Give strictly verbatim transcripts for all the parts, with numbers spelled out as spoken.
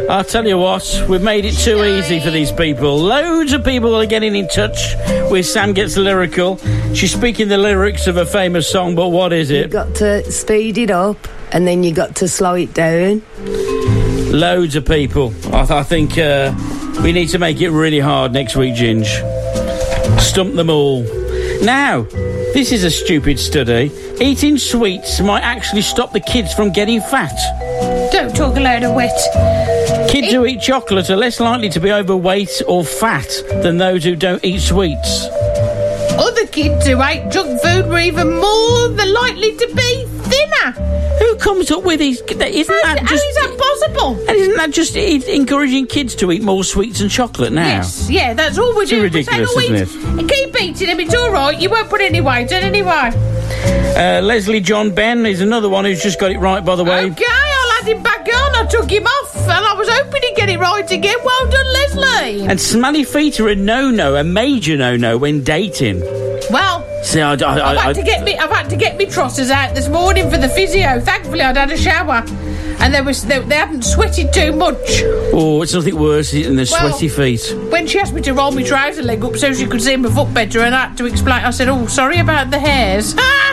I'll tell you what, we've made it too easy for these people. Loads of people are getting in touch with Sam Gets Lyrical. She's speaking the lyrics of a famous song, but what is it? You've got to speed it up, and then you got to slow it down. Loads of people. I, th- I think uh, we need to make it really hard next week, Ginge. Stump them all. Now, this is a stupid study. Eating sweets might actually stop the kids from getting fat. Don't talk a load of wit. Kids who eat chocolate are less likely to be overweight or fat than those who don't eat sweets. Other kids who ate junk food were even more than likely to be thinner. Who comes up with these... Isn't that How just... is that possible? And isn't that just e- encouraging kids to eat more sweets and chocolate now? Yes, yeah, that's all we're It's doing. ridiculous, we're saying, isn't oh, eat, keep eating them, it's all right. You won't put any weight on anyway. Uh, Leslie John Ben is another one who's just got it right, by the way. Okay, I'll add him back on. I took him off, and I was hoping he'd get it right again. Well done, Leslie. And smelly feet are a no-no, a major no-no when dating. Well... See, I, I, I, I've had I, to get me. I've had to get me trotters out this morning for the physio. Thankfully, I'd had a shower, and they was they, they hadn't sweated too much. Oh, it's nothing worse than the Well, sweaty feet. When she asked me to roll my trouser leg up so she could see my foot better, and I had to explain, I said, "Oh, sorry about the hairs."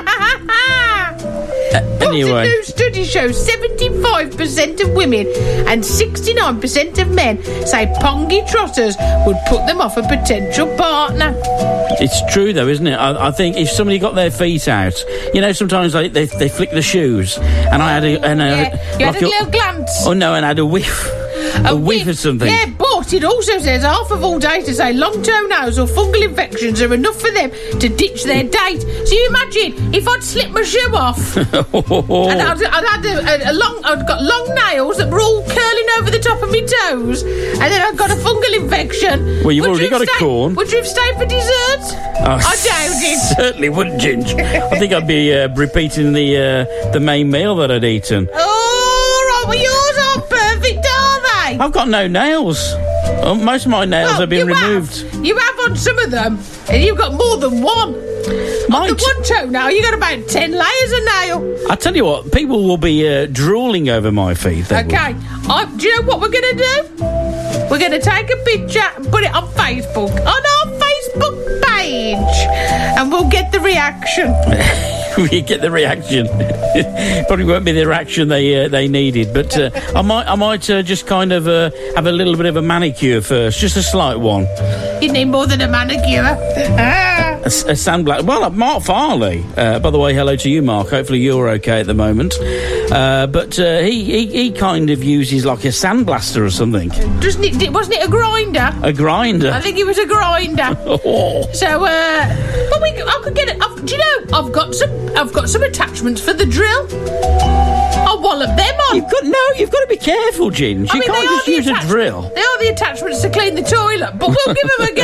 Uh, But anyway, a new study shows seventy-five percent of women and sixty-nine percent of men say pongy trotters would put them off a potential partner. it's true though, isn't it? I, I think if somebody got their feet out, you know, sometimes they they, they flick the shoes, and I had a, and a, Yeah, you like had a little glance. Oh no, and I had a whiff, a, whiff of something. Yeah, but it also says half of all data say long toenails or fungal infections are enough for them to ditch their date. So you imagine if I'd slipped my shoe off and I'd, I'd had a, a, a long, I'd got long nails that were all curling over the top of my toes, and then I'd got a fungal infection. Well, you've Would already you got have a stayed- corn. Would you have stayed for dessert? Oh, I doubt it. Certainly wouldn't, Ginge. I think I'd be uh, repeating the uh, the main meal that I'd eaten. Oh, right, well, yours aren't perfect, are they? I've got no nails. Oh, most of my nails Well, have been you removed. Have. You have on some of them, and you've got more than one. Might. On the one toenail, you got about ten layers of nail. I tell you what, people will be uh, drooling over my feet. they will. Okay, I, do you know what we're going to do? We're going to take a picture and put it on Facebook, on our Facebook page, and we'll get the reaction. We get the reaction. Probably won't be the reaction they uh, they needed, but uh, I might I might uh, just kind of uh, have a little bit of a manicure first, just a slight one. You need more than a manicure. Ah. A, a sandblast. Well, uh, Mark Farley. Uh, by the way, hello to you, Mark. Hopefully you're okay at the moment. Uh, but uh, he, he he kind of uses like a sandblaster or something. Doesn't it, wasn't it a grinder? A grinder. I think it was a grinder. Oh. So, uh, but we, I could get it. I've, do you know? I've got some. I've got some attachments for the drill. I'll wallop them on. You've got no. You've got to be careful, Ginge. I You mean, can't they are just the use a attach- drill. They are the attachments to clean the toilet, but we'll give them a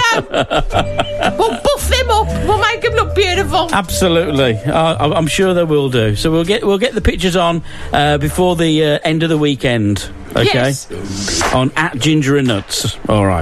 go. We'll buff them up. We'll make them look beautiful. Absolutely, uh, I'm sure they will do. So we'll get we'll get the pictures on uh, before the uh, end of the weekend. Okay, Yes. on at Ginger and Nuts. All right.